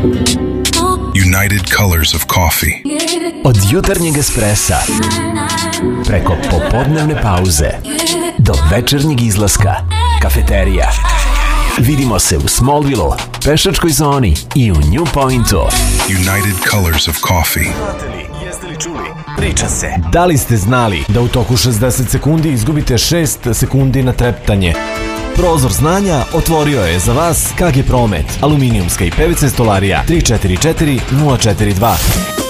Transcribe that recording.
United Colors of Coffee. Od jutarnjeg espressa, preko popodnevne pauze, do večernjeg izlaska, kafeterija. Vidimo se u Smallville-u, pešačkoj zoni i u New Pointu. United Colors of Coffee. Jeste li čuli? Priča se. Da li ste znali da u toku 60 sekundi izgubite 6 sekundi na treptanje? Prozor znanja otvorio je za vas KG Promet, aluminijumska i PVC stolarija 344 042.